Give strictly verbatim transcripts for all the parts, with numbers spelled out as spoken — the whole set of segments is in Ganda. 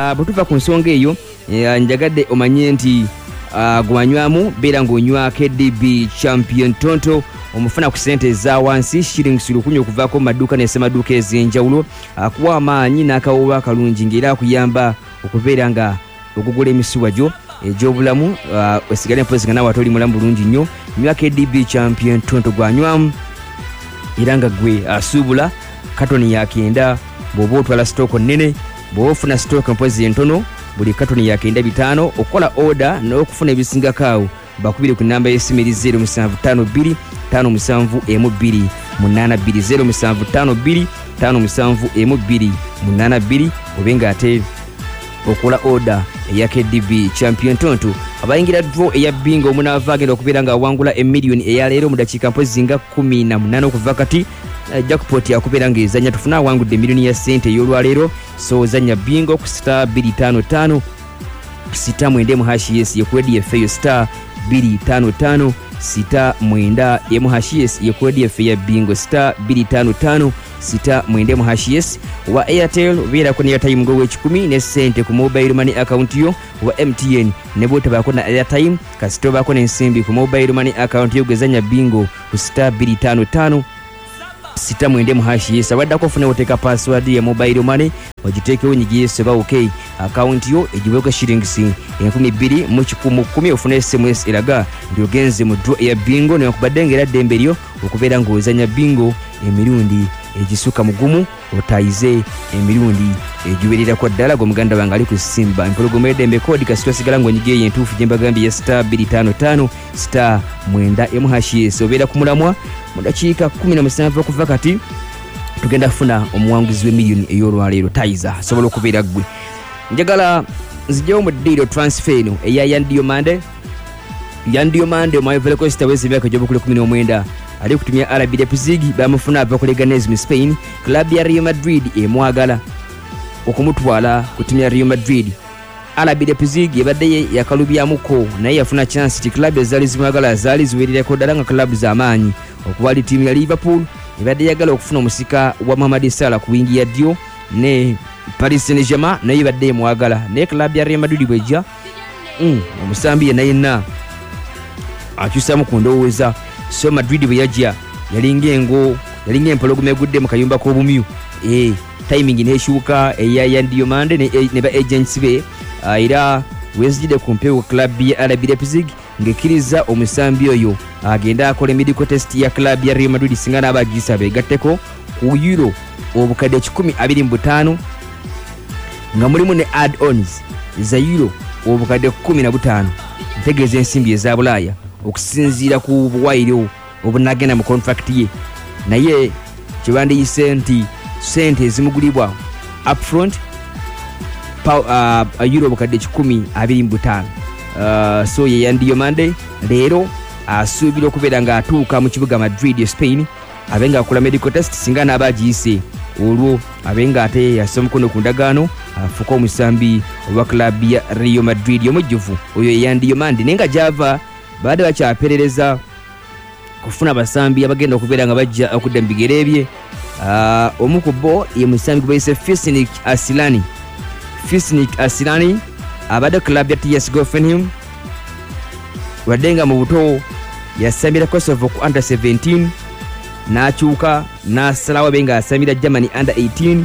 uh, butuva ku nsonga eyo uh, njagadde omanye nti uh, gwanywamu beera ng'onywa K D B Champion Tonto omufuna ku sente za wansi shillings lukumi okuvaako mu maduuka n'essemaduuka ez'enjawulo akuwa amaanyi n'akawoba akalungi ng'era akuyamba okubeera nga okugula emisuwa gyo egy'obulamu osigale mpozi nga naawe ate oli mulamu bulungi nnyo. Nywa K D B Champion Tonto gwanywamu era nga gwe asuubula katoni yakenda bw'oba otwala sitooko nnene bw'oba ofuna sitooko mpozi entono buli katoni yakenda bitaano okukola oda n'okufuna ebisingako awo bakubire ku namba y'essimu eri zero seven five two tano seven one two munana two zero seven five two tano seven one two munana two obenga ate okola oda eya K D B Champion Tonto. Abayingira draw eya bingo omunaava agenda okubeera nga awangula emiliyoni eya leero mu dakiika mpozi nga kumi na munaana okuva kati. Jackpot yakubeera ng'ezanya tufuna awangudde emiliyoni ya ssente ey'olwaleero, so zanya bingo ku star two five five sita mwenda mu hash yes yekwedi efeyo star two five five sita mwenda mu hash yes yekwedi efeyo bingo star two five five sita mwenda mu hash yes. Wa Airtel beera ko ne airtime go w'ekikumi ne ssente ku mobile money account yo. Wa M T N ne bwote baako na airtime kasito baako n'ensimbi ku mobile money account yo gezanya bingo ku star two five five sita mwende mu hash yes. Abaddako ofune oteka password ya mobile money ogiteekewo nyigiye seba okay account yo egiweko shillings enkumi bbiri mu kikumu kkumi ofune S M S eraga ndi ogenze mu draw ya bingo nekubadde ng'era ddembe lyo okubeera ng'ozanya bingo emirundi egisuka mugumu otayize emirundi egiwererako ddala gwe muganda wange ali ku Simba empologoma eddembe kodi kasitwa sigala ng'onyigiye entuufu gye mbagambye ya star two five five star mwenda mu hash yes. Obeera ku mulamwa mu dakiika kumi na musanvu okuva kati tugenda kufuna omuwanguzi w'emiliyoni ey'olwaleero tayiza asobola okubeera ggwe. Njagala nzigyewo mu ddiiro transfer eno eya Yandiyo Mande. Yandiyo Mande omwayo Costa wezi emyaka gy'obukulu kumi n'omwenda ali kutumya R B Leipzig bamufuna ava ku Leganés mu Spain. Club ya Real Madrid emwagala okumutwala kutumya Real Madrid. R B Leipzig yabadde yakalubyamuko naye yafuna chance ti club ezaali zimwagala zaali ziweererako ddala nga club z'amaanyi okuwali ttiimu ya Liverpool ebadde yagala okufuna omusika wa Mohamed Salah ku wingi ya ddyo ne Paris Saint-Germain naye badde emwagala naye club ya Real Madrid bwejja mm, omusambi yenna yenna akyusamu ku ndowooza. So Madrid bwe yajja yalinga engo yalinga empologoma egudde mu kayumba k'obumyu eh timing n'eshuuka eya Yandiyo Mande ne, ne ba agents be uh, era wezijide ku mpewo club ya R B Leipzig ng'ekkiriza omusambi oyo agenda akola medical test ya club ya Real Madrid singa n'abagiisa beegatteko ku euro obukadde kikumi abiri mu butaano nga mulimu ne add-ons za euro obukadde kumi na butaano ntegeeza ensimbi eza Bulaaya okusinziira ku buwairo obunagenda mu contract ye naye kibandiyise nti sente ezimugulibwa upfront pa, uh, euro obukadde kikumi abiri mu butaano. Uh, so ye Yandiyo Mande leero asuubira uh, okubeera ng'atuuka mu kibuga Madrid Spain abenga akola medical test singa n'abagiyise olwo abenga ate yassa omukono ku ndagaano afuka omusambi owa club ya Real Madrid omujjuvu oyo ye Yandiyo Mande naye nga gy'ava baadde bakyaperereza kufuna basambi abagenda okubeera nga bajja okudda mu bigere bye. Uh, omu ku bo ye musambi gwe bayise Fisnik Asilani. Fisnik Asilani abadde club ya T S Hoffenheim wadde nga mu buto yasambira Kosovo ku under seventeen n'akyuka n'asalawo abe nga asambira Germany under eighteen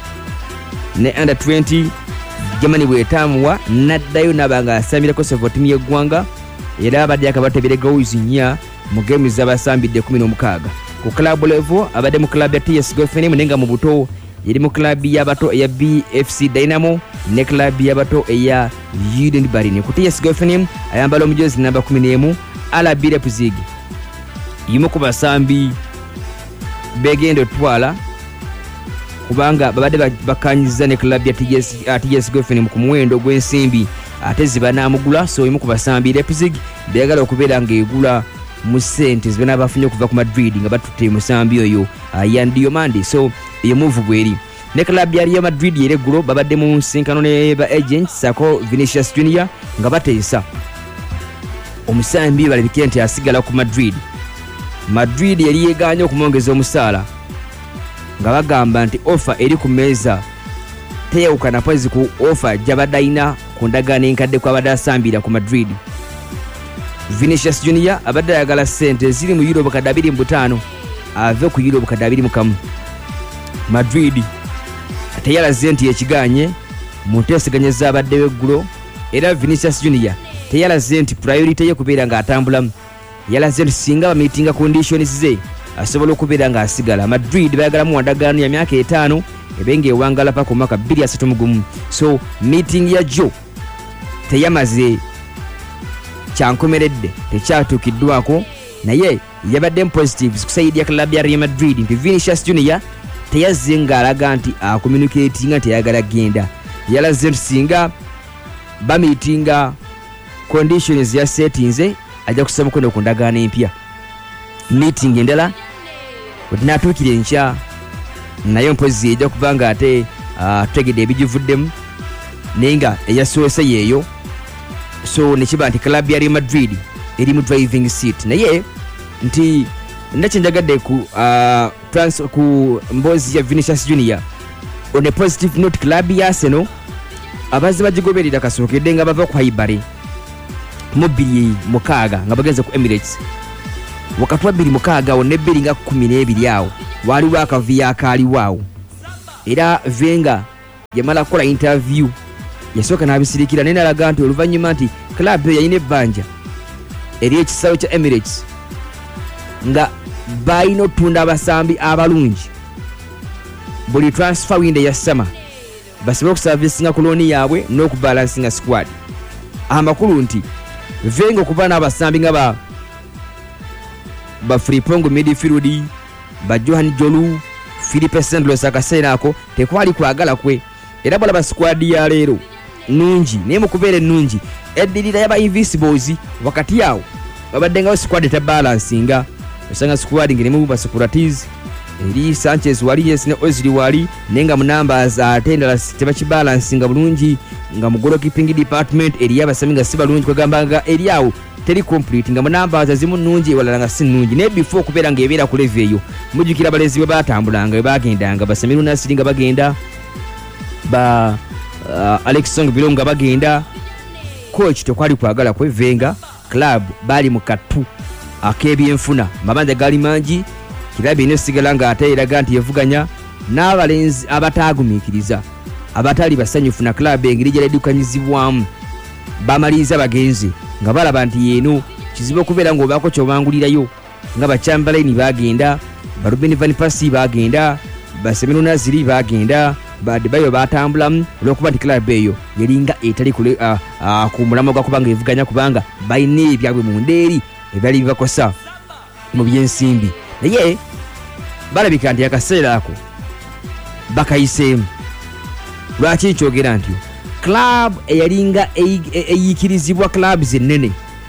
ne under twenty Germany bwetaamuwa n'addayo n'aba nga asambira Kosovo ttiimu y'eggwanga era abadde akabatebere goals nnya mu game z'abasambidde kumi n'omukaaga. Ku club level abadde mu club ya T S Hoffenheim nenga mu buto yeri mu club y'abato eya B F C Dynamo ne club y'abato eya Union Berlin. Ku T S Hoffenheim ayambala omujozi namba kumi n'emu. R B Leipzig yimu ku basambi begenda otwala kubanga babadde bakanyiza ne club ya T S Hoffenheim ku muwendo gw'ensimbi ate ziba n'amugula. So yimu ku basambi Leipzig beagala okubeera ng'egula mu ssente zibena bafunye okuva ku Madrid nga batutte musambi oyo uh, Yandiyo Mande. So eyo move bweri ne club ya Real Madrid yere gulo babadde mu nsinkano ne ba agents sako Vinicius Junior nga bateesa omusambi balabikira nti asigala ku Madrid. Madrid yali yeeganya okumwongeza omusaala nga bagamba nti offer eri ku meeza teyawukana pozi ku offer gyabadde ku ndagaano enkadde kwabadde asambira ku Madrid. Vinicius Junior abadde ayagala ssente ziri mu euro bukadde abiri mu butaano ave ku euro bukadde abiri mu kamu. Madrid teyalaze nti ekiganye mu nteeseganya z'abaddewo eggulo, era Vinicius Junior teyalaze nti priority ye kubeera ng'atambulamu. Yalaze nti singa bamiitinga conditions ze asobola okubeera ng'asigala. Madrid bayagalamu ndagaano ya myaka etaano ebenga ewangala paka ku mwaka bbiri asatu mu gumu. So meeting ya Joe teyamaze kyankomeredde, tekyatuukiddwako, naye yabadde positives ku sayidi ya club ya Real Madrid nti Vinicius Junior teyazze ng'alaga nti acommunicatinga nti ayagala genda. Yalaze nti singa bamiitinga conditions ya settinze ajja kusaba mukono ku ndagaano empya. Meeting endala wetinatuukira enkya naye mpozi ejja kuba nga ate tutegedde ebigivuddemu naye nga eyasoose yeeyo. So nekiba nti club ya Real Madrid eri mu driving seat, naye nti ndakyenjagadde ku uh, trans ku mbozi ya Vinicius Junior on a positive note. Club ya Arsenal abazzi bagigoberera kasookedde nga bava ku Haibare mu bbiri mukaaga nga bagenze ku Emirates. Wakati wa bbiri mukaaga wonna ebbiri nga kkumi n'ebiri awo waliwo akaviya akaaliwo awo, era Venga yamala kukola interview yasooka n'abisirikira naye n'alaga nti oluvannyuma nti club yalina ebbanja eri ekisaawe kya Emirates nga balina otunda abasambi abalungi buli transfer window ya summer basobola okusavisinga koloni yaabwe n'okubalansinga squad. Amakulu nti Venga okuba n'abasambi nga ba ba Frimpong midfield, ba Johan Jolu, Philippe Sandros akaseera ako tekwali kwagala kwe, era balaba squad ya leero nungi naye mu kubeera ennungi eddirira yaba invisibles wakati yawo babadde nga squad tabalansinga. Osanga squad ngirimu ba Socrates eri Sanchez wali yes ne Ozil wali nenga mu numbers atendala tebakibalansinga bulungi, nga mu goalkeeping department eri abasaminga si balungi kwegamba nga eri awo teri complete, nga mu numbers azimu nungi wala nga si nungi. Ne before kubeera nga ebeera ku level eyo mujukira balezi bwe batambulanga bwe bagendanga Basamiru Nasiri nga bagenda, ba uh, Alex Song Bilonga bagenda. Coach tekwali kwagala kwe Venga, club bali mu katu ak'ebyenfuna mabanja gali mangi, kirabi ino sigala nga ate eraga nti yevuganya n'abalenzi abataagumiikiriza abatali basanyufu na club engeri gyaledukanyizibwamu. Bamaliriza bagenzi nga balaba nti yeeno kizibu okubeera ng'obaako kyobangulirayo, nga ba Chamberlain bagenda, ba Ruben van Persie bagenda, ba Semeno Naziri bagenda, ba Adebayo batambulamu olw'okuba nti club eyo yalinga etali kule uh, uh, ku mulamo gwa kubanga evuganya kubanga balina ebyabwe mu ndeeri ebyali bibakosa mu byensimbi. Naye balabika nti akaseera ako bakayiseemu. Lwaki nkyogera ntyo? Club eyalinga eyikirizibwa clubs ennene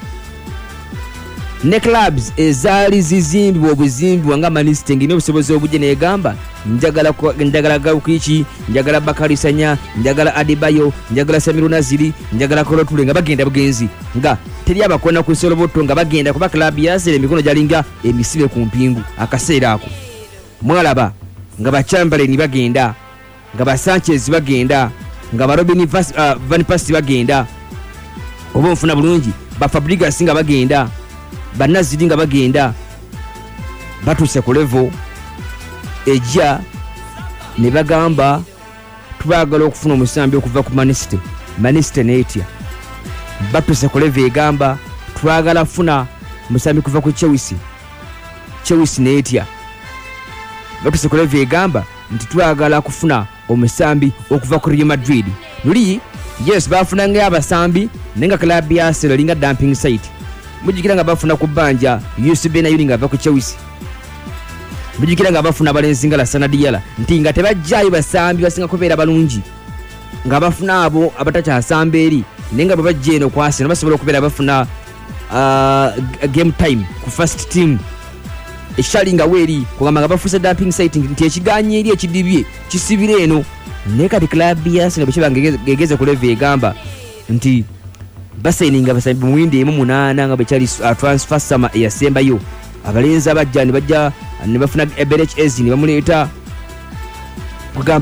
ne clubs ezaali zizimbibwa obuzimbibwa nga Manchester ngina obusobozi obujje negamba njagala njagala Gaukichi, njagala Bakari Sanya, njagala Adebayo, njagala Samiru Naziri, njagala Kolotule nga bagenda bugenzi nga teri abakona ku Soloboto nga bagenda kuba club yazire emikono gyalinga emisibe ku mpingu. Akaseera ako mwalaba nga ba Chamberlain bagenda, nga ba Sanchez bagenda, nga ba Robin uh, van Persie bagenda, oba nfuna bulungi ba Fabregas nga bagenda, ba Naziri nga bagenda, batuse ku level ejja ne bagamba tubagala okufuna omusambi okuva ku Manchester. Manchester neetya batuse ku level egamba twagala funa musambi kuva ku Chelsea. Chelsea neetya batuse ku level egamba nti twagala kufuna omusambi okuva ku Real Madrid. Luli yes bafuna nga abasambi nenga club ya Arsenal linga dumping site. Mujikira nga bafuna ku banja Yusuf na Yulinga bava ku Chelsea. Mujikira nga bafuna balenzi nga Lassana Diarra nti nga tebajjayo basambi basinga kubeera balungi nga bafuna abo abatacha asambe eri nenga babajje eno kwa Arsenal basobola okubeera bafuna uh, game time ku first team eshalinga weri kugamba nga bafusa dumping site nti ekiganye eri ekidibye kisibire eno ne kati club ya Arsenal bwe bagegeze ku level egamba nti basaininga basambi muwinde emu munana nga bechali uh, transfer summer eyasembayo abalenzi abajja ne bajja ne bafuna Eberech Ezi ne bamuleeta kugamba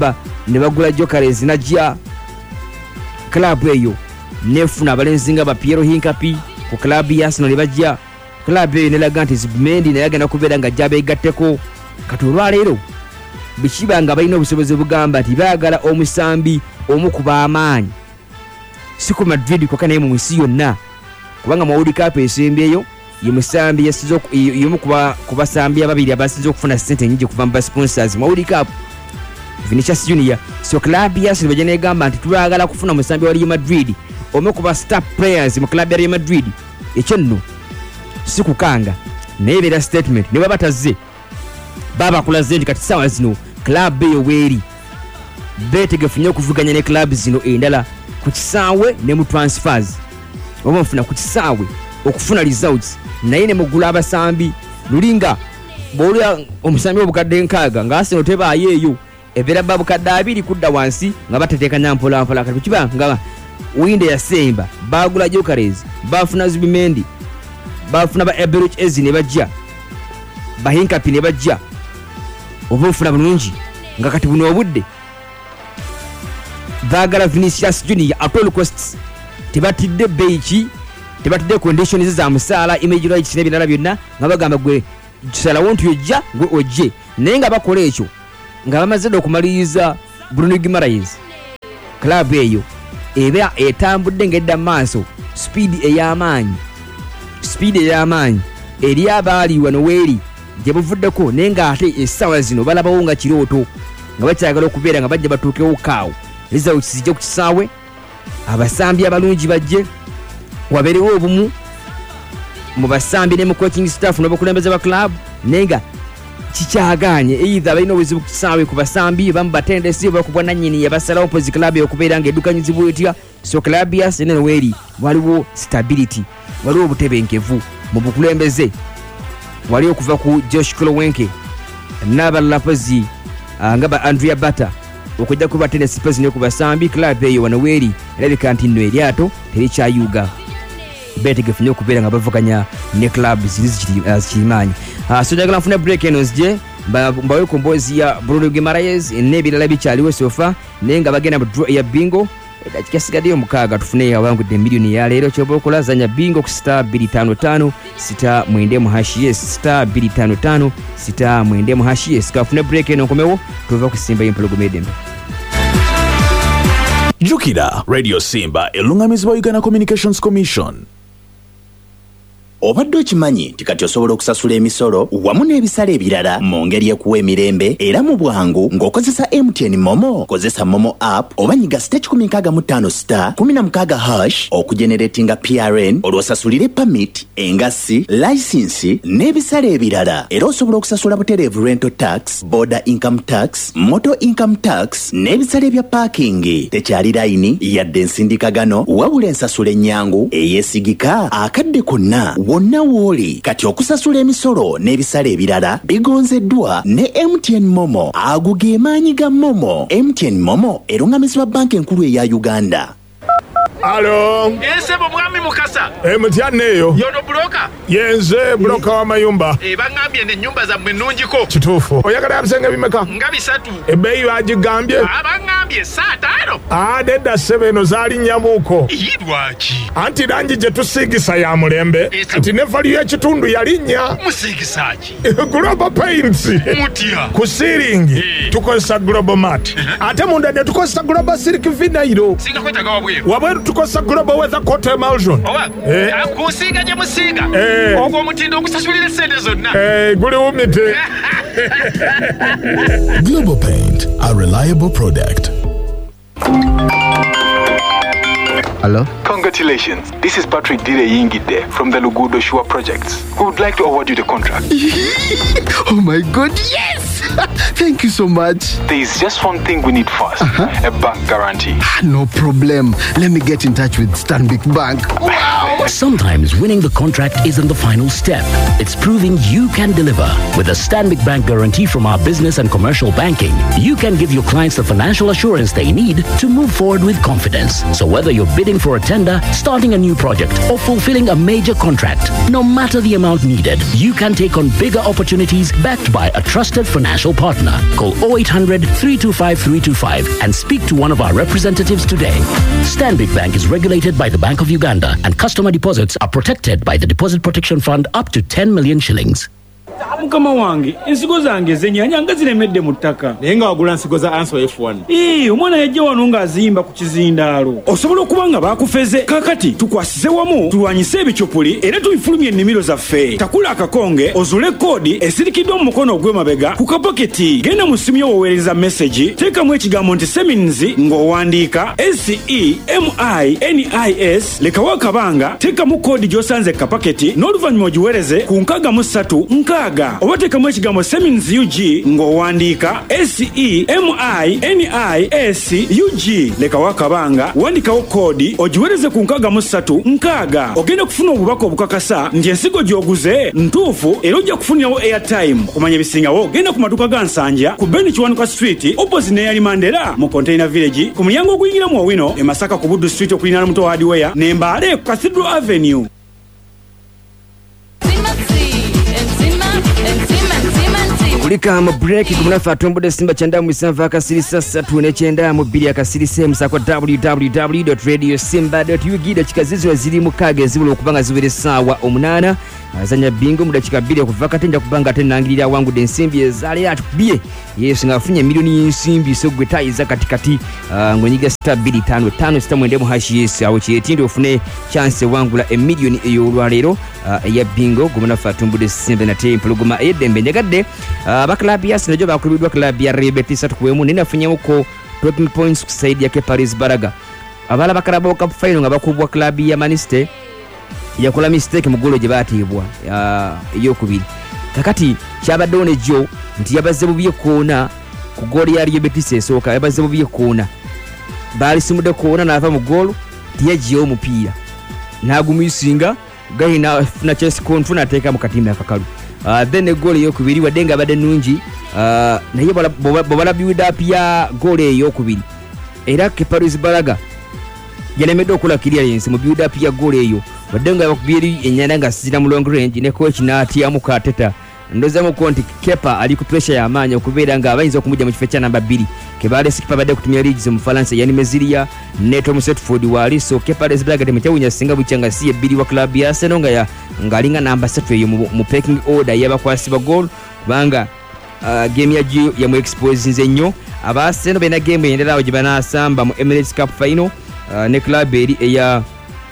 ne bagula Jokeres najja club eyo nefuna abalenzi nga ba Piero Hinkapi ku club ya Arsenal ne bajja club eyo nelaga nti Zubimendi naye agenda kubeera nga ajja beegatteko kati olwaleero bikiba nga balina obusobozi bugamba nti baagala omusambi omu ku b'amaanyi si ku Madrid kwokka naye mu nsi yonna kubanga mu World Cup esembyeyo ye musambi yasize yomu ku basambi ababiri abasize okufuna ssente nyingi kuva mu basponsors mu World Cup Vinicius Junior. So club ya Arsenal bajja negamba nti tubaagala kufuna musambi wa Real Madrid omu ku ba star players mu club ya Real Madrid ekyo nno si kukanga naye beera statement ne baba tazze baba kulaze nti kati sawa zino club eyo weeri beetegefu nnyo okuvuganya ne club zino endala ku kisaawe ne mu transfers oba mufuna ku kisaawe okufuna results naye ne mugula abasambi lulinga bw'olya omusambi obukadde nkaaga nga Arsenal tebaayo eyo ebeera babukadde abiri kudda wansi nga bateteekanya mpola mpola kati kiba nga winde yasemba baagula Jokeres bafuna Zubimendi bafuna ba Eberechi Eze ne bajja bahinkapi ne bajja oba ofuna bulungi nga kati buno obudde baagala Vinicius Junior at all costs tebatidde beiki tebatidde conditions za musaala image rights ne binala byonna nga bagamba gwe salawo nti ojja gwe ojje naye nga bakola ekyo nga bamaze okumaliriza Bruno Guimaraes club eyo eba etambudde ngedda maaso speed ey'amaanyi speed ey'amaanyi eri abaali wano weeri gye buvuddeko naye nga ate essaawa zino balabawo nga kirooto nga bakyagala okubeera nga bajja batuukewo kaawo results zijja ku kisaawe abasambi abalungi bajje wabeerewo obumu mu basambi ne mu coaching staff n'abakulembeze ba club naye nga kikyaganye either balina obuzibu ku kisaawe ku basambi bamu batendesi oba ku bwannannyini yabasalawo mpozi club okubeera nga eddukanyizibwa etya so club ya Arsenal weeri waliwo stability waliwo obutebenkevu mu bukulembeze wali okuva ku Josh Kroenke n'abalala pozi nga ba Andrea Bata okujja ku batendesi pozi ne ku basambi club eyo wano weeri erabika nti nno eryato terikyayuga beetegefu nnyo okubeera nga bavuganya ne club ziri zikirimaanyi so njagala nfuna break eno zije mbawe ku mboozi ya Bruno Guimaraes n'ebirala bikyaliwo sofa naye nga bagenda mu draw ya bingo dakika sigaddeyo mukaaga tufune awangudde miliyoni ya leero kyoba okola zanya bingo ku star bbiri ttaano ttaano sita mwenda mu hashi yes star bbiri ttaano ttaano sita mwenda mu hashi yes kafune break eno nkomewo tuva ku Simba y'empologoma edembe. Jukira Radio Simba elungamizibwa Uganda Communications Commission. Obadde okimanyi nti kati osobola okusasula emisolo wamu n'ebisale ebirala mu ngeri ekuwa emirembe era mu bwangu ng'okozesa M T N Momo. Kozesa Momo app oba nyiga star kikumi nkaaga mu ttaano star kumi na mukaaga hash okugeneratinga P R N olwosasulire permit, engassi, license n'ebisale ebirala. Era osobola okusasula butereevu rental tax, border income tax, motor income tax n'ebisale bya parking. Tekyali layini yadde ensindikagano wabula ensasula ennyangu eyeesigika akadde konna wonna wooli. Kati okusasula emisolo n'ebisale ebirala bigonzeddwa ne M T N Momo. Ago ge maanyi ga Momo. M T N Momo erungamizibwa banka enkulu eya Uganda. Alo. Ese bomwami mukasa. E mutyanne eyo. Yono bloka. Yenze bloka wa mayumba. E bangambye ne nyumba za mwenunjiko. Kituufu. Oyagala abisenge bimeka? Nga bisatu. Ebbeeyi bagigambye? Abangambye saa taano. Ah, nedda ssebe eno zaali nnyamuuko. Yidwaki. Anti langi gye tusiigisa ya mulembe. Anti ne value y'ekitundu yalinnya. Musiigisaki. Global Paints. Mutya. Ku siiringi tukozesa Global Mat. Ate munda ne tukozesa Global Silk Vinyl. Singa kwetaga wabweru. Wabweru tukozesa Global Weather Coat Emulsion. Owa. Eh. Akusiiga gye musiiga. Eh. Ogwo omutindo okusasulira ssente zonna. Eh, guli wumite. Global Paint, a reliable product. Hello? Congratulations. This is Patrick Dire Yingide from the Lugudo Shua Projects. We would like to award you the contract. Oh my God, yes! Thank you so much. There is just one thing we need first. Uh-huh. A bank guarantee. No problem. Let me get in touch with Stanbic Bank. Wow! Sometimes winning the contract isn't the final step. It's proving you can deliver. With a Stanbic Bank guarantee from our business and commercial banking, you can give your clients the financial assurance they need to move forward with confidence. So whether you're bidding for a tender, starting a new project, or fulfilling a major contract, no matter the amount needed, you can take on bigger opportunities backed by a trusted financial partner. Call oh eight hundred, three two five, three two five and speak to one of our representatives today. Stanbic Bank is regulated by the Bank of Uganda, and customer deposits are protected by the Deposit Protection Fund up to ten million shillings. Mukama wange ensigo zange zenyanya nga ziremedde mu ttaka naye nga wagula nsigo za Answer F one. Ee omwana yajja wano ng'azimba ku kizindaalo osobola okuba nga baakufeze kakati tukwasize wamu tulwanyise ebicyupuli era tubifulumye ennimiro zaffe takula akakonge ozule koodi esirikiddwa mu mukono ogw'emabega ku kapaketi genda mu ssimu yo woweereza message teekamu ekigambo nti Semins ng'owandiika S E M I N I S lekawo akabanga teekamu koodi gy'osanze kapaketi n'oluvannyuma ogiweereze ku nkaaga mu ssatu nkaaga oba teekamu ekigambo Semins U G ng'owandiika S E M I N I S U G lekawo akabanga wandikawo koodi ogiweereze ku nkaaga mu ssatu nkaaga ogenda kufuna obubaka obukakasa nti ensigo gy'oguze ntuufu era ojja kufunirawo airtime okumanya ebisingawo genda ku maduuka ga Nsanja ku Ben Kiwanuka Street opposite ne Yali Mandela mu Container Village ku mulyango oguyingira mu Owino e Masaka ku Buddu Street okulinaana Muto Hardware ne Mbale ku Cathedral Avenue. Kulika mu break kumunafa atombode Simba chanda musanva akasirisa satu nekyenda mu bbiri akasirisa musako w w w dot radio simba dot u g dakikazizo ziri mu kage zibula okubanga zibere sawa omunana azanya bingo mu dakika bbiri okuva katenja kubanga tenangirira wangu densimbi ezali atubye yesu ngafunye milioni y'ensimbi so gwe tayiza katikati uh, ngonyiga star bbiri tano tano sita mwende mu hashi yesu awo kyetindi ofune chance wangula emilioni ey'olwaleero uh, eya bingo gumunafa atombode Simba na tempuluguma ey'eddembe njagadde uh, abaklabu ya Arsenal bakulibidwa klabu ya Real Betis atukuwemu nina afunyemuko thirteen points kusaidia ke Paris Baraga abala bakarabo cup final nga bakubwa klabu ya Manchester yakola mistake mu golo gye batibwa eyokubiri kakati kyabadde onejo nti yabazze bubye koona ku golo ya Real Betis esooka yabazze bubye koona bali simude koona n'ava mu golo tiyajiyo omupiira nagumisinga gayina na Chelsea kontu nateeka mu katimba akakalu Uh, then the goal yokubiri wadenga bade nungi uh, naye bobala build up ya goal yokubiri era ke Paris Baraga yalemedde okola clearance mu build up ya goal eyo wadenga bakubiri enyanda nga sizira mu long range ne coach n'ati amuka Ateta ndoza mu konti Kepa ali ku pressure ya amanya okubeera nga abayinza okumujja mu kifo kya namba bbiri kebale sikipa bade kutumia leagues mu Faransa yani Meziria Neto Setford wali so Kepa Paris Baraga temukyawunya singa bukyanga si ebbiri wa club ya Arsenal nga ya ngalinga namba three eyo mu, mu pecking order yabakwasiba goal kubanga uh, game ya Gio ya mu expose nze nnyo aba Arsenal bena game endala gye banasamba mu Emirates Cup final uh, ne club eri eya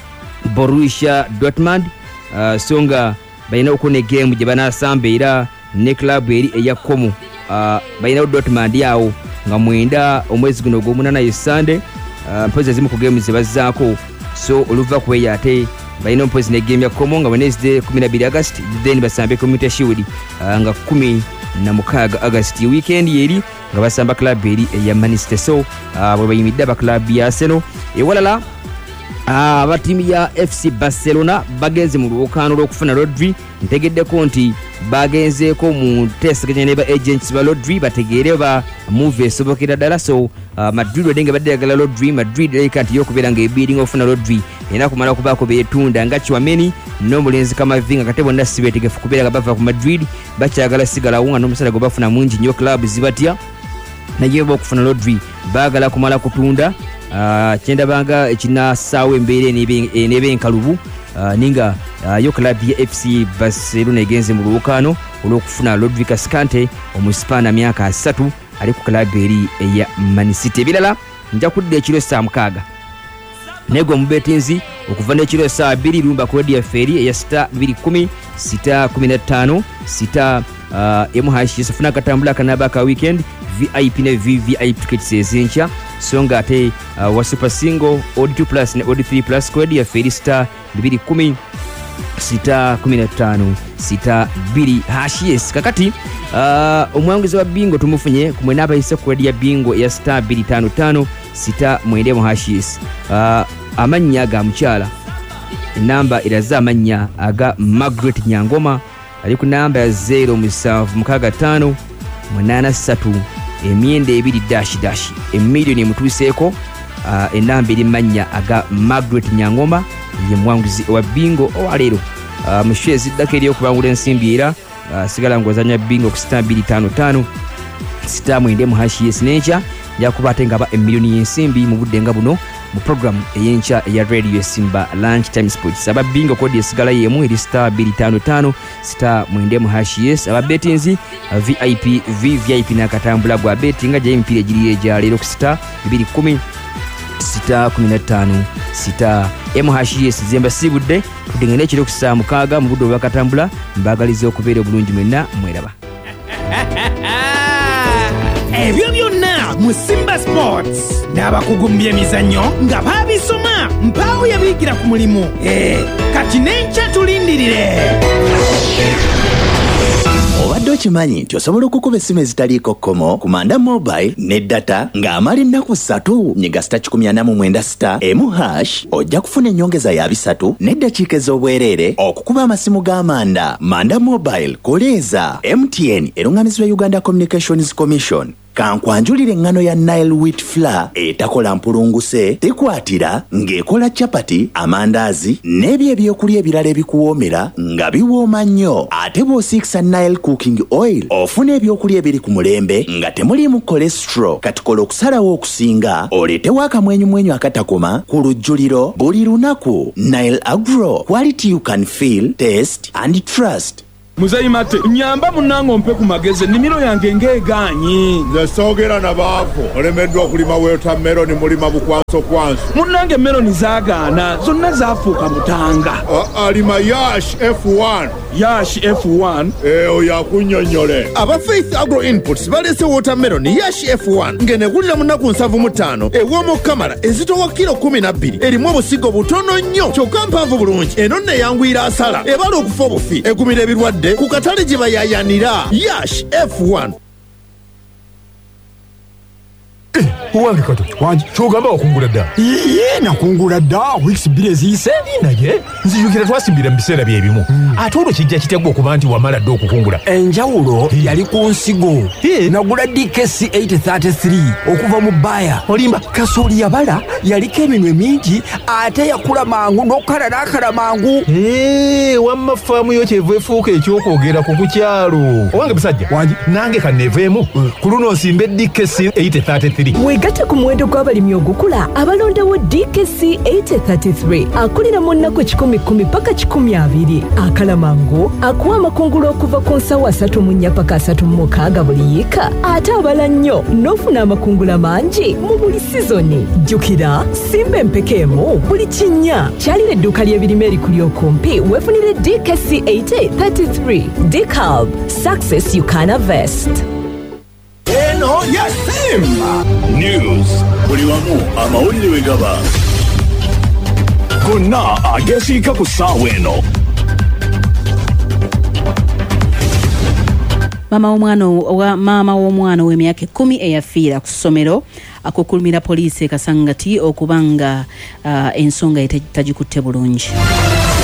Borussia Dortmund uh, songa bayina okune game gye banasamba era ne club eri eya Como uh, bayina Dortmund yawo nga mwenda omwezi guno gw'omunana ye Sunday uh, mpozi zimu ku game ze bazzaako so oluva kweya ate bayina mpozi ne game ya Como nga Wednesday kumi na bbiri August then basambe Community Shield uh, nga kumi na mukaaga August weekend yeri nga basamba club eri eya Manchester so uh, bwe bayimidde aba club ya Arsenal ewalala abatimu uh, ya F C Barcelona bagenze mu lwokaano lw'okufuna Rodri ntegeddeko nti bagenzeeko mu teesaganya ne ba agents ba Rodri bategeere ba move esobokera ddala so uh, Madrid wadenga badde yagala Rodri Madrid erika nti yokubeera nga ebidding ofuna Rodri era kumala okubaako beetunda nga Chouameni n'omulenzi Kamavinga kate bonna si beetegefu kubeera nga bava ku Madrid bakyagala sigalawo nga n'omusala gwe bafuna mungi nnyo club zibatya naye bo okufuna Rodri baagala kumala kutunda Uh, kyenda banga ekinasaawo embeera eneba enkalubu uh, ninga uh, yo club ya F C Barcelona egenze mu lwokaano olw'okufuna Rodri Cascante omusipaana myaka asatu ali ku club eri eya Man City ebirala nja kudda ekiro saa mukaaga nego omubetinzi okuva n'ekiro saa bbiri lumba ku radio feri eya sita bbiri kumi sita kumi na ttaano sita uh, emuhashi yesafuna akatambula akanaba ka weekend V I P ne V V I P tickets ezenkya so nga ate uh, wa super single odd two plus ne odd three plus code ya feri star bbiri kumi sita kumi na ttaano sita bbiri hashi yes kakati uh, omwanguzi wa bingo tumufunye kumwe n'abayise ku ya bingo ya star bbiri ttaano ttaano sita mwende mu hashi yes uh, amannya ga mukyala enamba eraza amannya aga Margaret Nyangoma ali ku namba ya zero musanvu mukaaga ttaano munaana ssatu emyenda ebiri dashi dashi emiliyoni emutuuseeko uh, enamba eri mannya aga Margaret Nyangoma ye mwanguzi owa bingo owaleero uh, mu show eziddako eri okubangula ensimbi era uh, sigala ng'ozanya bingo ku sita bbiri ttaano ttaano sita mwenda mu hashi yes n'enkya yakuba ate ngaba emiliyoni y'ensimbi mu budde nga buno mu programu ey'enkya eya Radio Simba Lunch Time Sports. Aba bingo kodi esigala yemu eri star bbiri ttaano ttaano star mwenda mu hashi yes. Aba betinzi V I P V V I P n'akatambula gwa betinga gya emipiira egiri egya leero ku star bbiri kkumi sita kumi na ttaano sita M H S zemba sibudde tudengene ekiro ku saa mukaaga mu budde obwakatambula mbaagaliza okubeera obulungi mwenna mweraba. Ebyo byonna mu Simba Sports n'abakugu mu by'emizannyo nga baabisoma mpaawo yabiyigira ku mulimu. Eh, kati n'enkya tulindirire. Obadde okimanyi nti osobola okukuba essimu ezitaliiko kkomo ku Manda Mobile ne data ng'amala ennaku ssatu nyiga sita kikumi ana mu mwenda sita emu hash ojja kufuna ennyongeza ya bisatu n'eddakiika ez'obwereere okukuba amasimu g'amanda. Manda Mobile koleeza M T N erungamizibwa Uganda Communications Commission. Kankwanjulire engano ya Nile Wheat Flour etakola mpulunguse tekwatira ng'ekola chapati amandaazi n'ebyo ebyokulya ebirala ebikuwoomera nga biwooma nnyo. Ate bw'osiikisa Nile Cooking Oil ofuna ebyokulya ebiri ku mulembe nga temuliimu cholesterol. Kati kola okusalawo okusinga oleetewo akamwenyumwenyu akatakoma ku lujjuliro buli lunaku. Nile Agro, quality you can feel, taste and trust. Muzayi mate nyamba munango mpe ku mageze nimiro yange ngeeganyi nze soogera nabaavu olemeddwa okulima watermelon mulima bukwanso kwanso munange meloni zaagaana zonna zaafuuka mutanga alima yash F one yash F one eh oyo akunnyonnyole. Aba Faith Agro Inputs balese watermelon yash F one ng'enegulira mu nnaku nsavu mu ttaano ew'omu kamala ezitowa kilo kumi na bbiri erimu obusigo butono nnyo kyokka mpanvu bulungi eno nno eyanguyira asala ebala okufa obufi egumira ebirwadde ku katale gye bayayanira yash F one. Uwange kato wangi kyogamba wakungula dda. Iye nakungula dda weeks bbiri eziyise naye nzijukira twasimbira mu biseera bye bimu ate olwo kijja kitegwa okuba nti wamala dda okukungula. Enjawulo yali ku nsigo nagula D K C eight thirty-three okuva mu bbaya olimba kasooli yabala yaliko eminwe mingi ate yakula mangu n'okukala n'akala mangu. Wamma faamu yo kyeva efuuka ekyokwogera ku kukyalo. Owange musajja wangi nange kanneeveemu ku luno nsimbe D K C eight thirty-three. Wegatte ku muwendo gw'abalimi ogukula abalondewo D K C eight thirty-three akulira mu nnaku kikumi kkumi paka kikumi abiri akalamango akuwa amakungula okuva ku nsawo asatu mu nnya paka asatu mu mukaaga buli yiika ate abala nnyo n'ofuna amakungula mangi mu buli sizoni. Jjukira simba empeke emu buli kinnya kyalira edduuka ly'ebirime erikuli okumpi weefunire D K C eight thirty-three. D C A B, success you can harvest. Eno ya Simba News buli wamu amawulire we gaba gonna agesiika ku ssaawa eno. Mama w'omwana wa mama w'omwana w'emyaka ekkumi eyafiira ku ssomero akukulumira poliisi e Kasangati okubanga uh, ensonga etagikutte bulungi.